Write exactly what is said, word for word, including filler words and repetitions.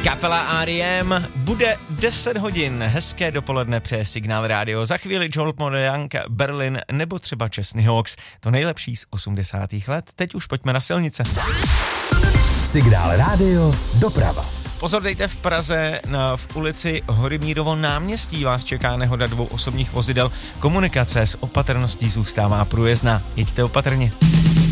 Kapela R E M, bude deset hodin, hezké dopoledne přeje Signál Radio. Za chvíli Joel Young, Berlin nebo třeba Chesney Hawks, to nejlepší z osmdesátých let. Teď už pojďme na silnice. Signál Radio, doprava. Pozor, dejte v Praze na, v ulici Horymírovo náměstí vás čeká nehoda dvou osobních vozidel. Komunikace s opatrností zůstává průjezdná. Jeďte opatrně.